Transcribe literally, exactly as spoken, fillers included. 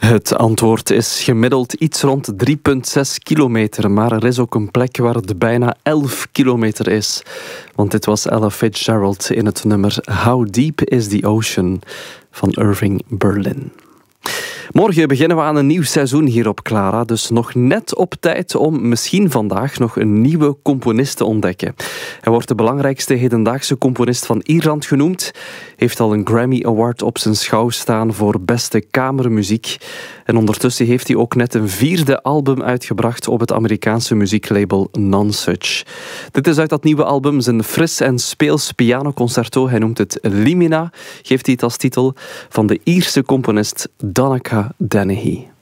Het antwoord is gemiddeld iets rond drie komma zes kilometer, maar er is ook een plek waar het bijna elf kilometer is. Want dit was Ella Fitzgerald in het nummer How Deep is the Ocean van Irving Berlin. Morgen beginnen we aan een nieuw seizoen hier op Clara, dus nog net op tijd om misschien vandaag nog een nieuwe componist te ontdekken. Hij wordt de belangrijkste hedendaagse componist van Ierland genoemd, heeft al een Grammy Award op zijn schouw staan voor beste kamermuziek en ondertussen heeft hij ook net een vierde album uitgebracht op het Amerikaanse muzieklabel Nonsuch. Dit is uit dat nieuwe album zijn fris en speels pianoconcerto, hij noemt het Limina, geeft hij het als titel, van de Ierse componist Donnacha Dennehy.